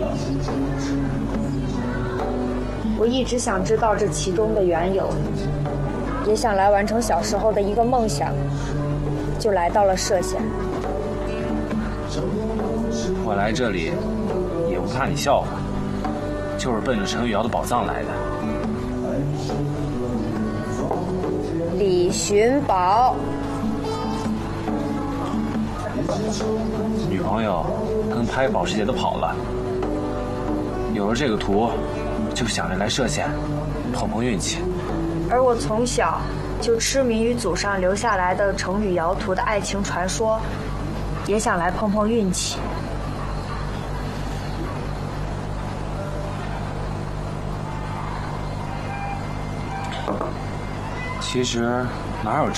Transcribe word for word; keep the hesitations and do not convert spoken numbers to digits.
我一直想知道这其中的缘由，也想来完成小时候的一个梦想，就来到了歙县。 我来这里也不怕你笑话，就是奔着陈玉瑶的宝藏来的。 李寻宝， 女朋友跟拍保时捷都跑了，有了这个图，就想着来歙县碰碰运气。 而我从小就痴迷于祖上留下来的程与瑶图的爱情传说，也想来碰碰运气。 其实哪有